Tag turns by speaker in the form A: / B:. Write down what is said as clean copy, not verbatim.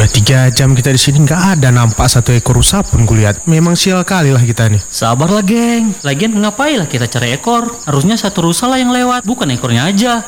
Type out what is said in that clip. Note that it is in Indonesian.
A: Udah 3 jam kita di sini nggak ada nampak satu ekor rusa pun kulihat. Memang sial kali lah kita nih.
B: Sabarlah geng, lagian ngapain lah kita cari ekor? Harusnya satu rusa lah yang lewat, bukan ekornya aja.